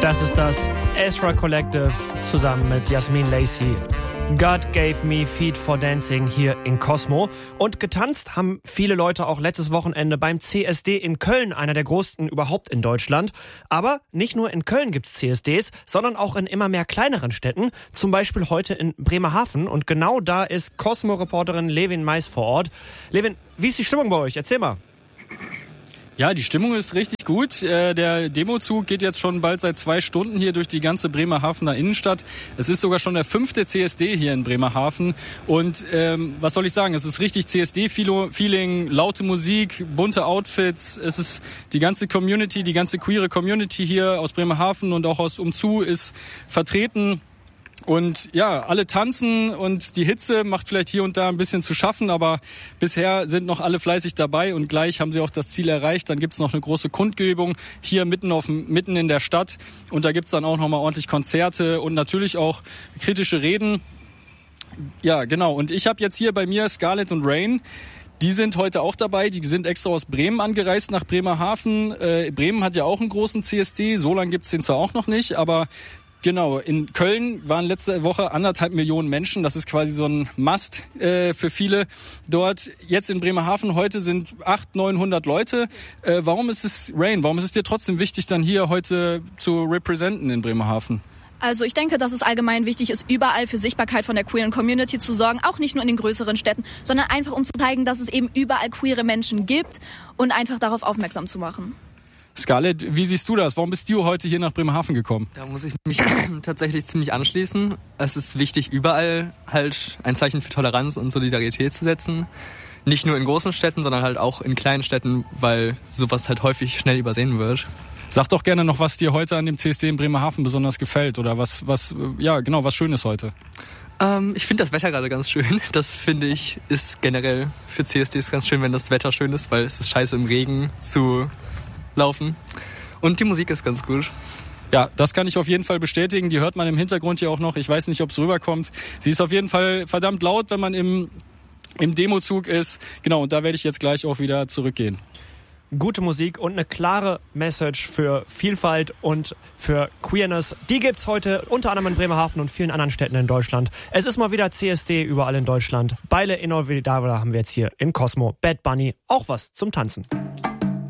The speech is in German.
Das ist das Ezra Collective zusammen mit Yasmin Lacey. God gave me feet for dancing hier in Cosmo. Und getanzt haben viele Leute auch letztes Wochenende beim CSD in Köln, einer der größten überhaupt in Deutschland. Aber nicht nur in Köln gibt's CSDs, sondern auch in immer mehr kleineren Städten. Zum Beispiel heute in Bremerhaven. Und genau da ist Cosmo-Reporterin Levin Mais vor Ort. Levin, wie ist die Stimmung bei euch? Erzähl mal. Ja, die Stimmung ist richtig gut. Der Demozug geht jetzt schon bald seit 2 Stunden hier durch die ganze Bremerhavener Innenstadt. Es ist sogar schon der 5. CSD hier in Bremerhaven. Und was soll ich sagen, es ist richtig CSD-Feeling, laute Musik, bunte Outfits. Es ist die ganze Community, die ganze queere Community hier aus Bremerhaven und auch aus Umzu ist vertreten. Und ja, alle tanzen und die Hitze macht vielleicht hier und da ein bisschen zu schaffen, aber bisher sind noch alle fleißig dabei und gleich haben sie auch das Ziel erreicht. Dann gibt's noch eine große Kundgebung hier mitten in der Stadt und da gibt's dann auch nochmal ordentlich Konzerte und natürlich auch kritische Reden. Ja, genau. Und ich habe jetzt hier bei mir Scarlett und Rain. Die sind heute auch dabei. Die sind extra aus Bremen angereist nach Bremerhaven. Bremen hat ja auch einen großen CSD. So lange gibt's den zwar auch noch nicht, aber genau, in Köln waren letzte Woche 1,5 Millionen Menschen. Das ist quasi so ein Must für viele dort. Jetzt in Bremerhaven heute sind 800-900 Leute. Warum ist es dir trotzdem wichtig, dann hier heute zu representen in Bremerhaven? Also ich denke, dass es allgemein wichtig ist, überall für Sichtbarkeit von der queeren Community zu sorgen. Auch nicht nur in den größeren Städten, sondern einfach um zu zeigen, dass es eben überall queere Menschen gibt und einfach darauf aufmerksam zu machen. Scarlett, wie siehst du das? Warum bist du heute hier nach Bremerhaven gekommen? Da muss ich mich tatsächlich ziemlich anschließen. Es ist wichtig, überall halt ein Zeichen für Toleranz und Solidarität zu setzen. Nicht nur in großen Städten, sondern halt auch in kleinen Städten, weil sowas halt häufig schnell übersehen wird. Sag doch gerne noch, was dir heute an dem CSD in Bremerhaven besonders gefällt oder was schön ist heute. Ich finde das Wetter gerade ganz schön. Das finde ich ist generell für CSDs ganz schön, wenn das Wetter schön ist, weil es ist scheiße im Regen zu laufen. Und die Musik ist ganz gut. Ja, das kann ich auf jeden Fall bestätigen. Die hört man im Hintergrund hier auch noch. Ich weiß nicht, ob es rüberkommt. Sie ist auf jeden Fall verdammt laut, wenn man im Demozug ist. Genau, und da werde ich jetzt gleich auch wieder zurückgehen. Gute Musik und eine klare Message für Vielfalt und für Queerness. Die gibt's heute unter anderem in Bremerhaven und vielen anderen Städten in Deutschland. Es ist mal wieder CSD überall in Deutschland. Baile Inolvidable haben wir jetzt hier in Cosmo. Bad Bunny, auch was zum Tanzen.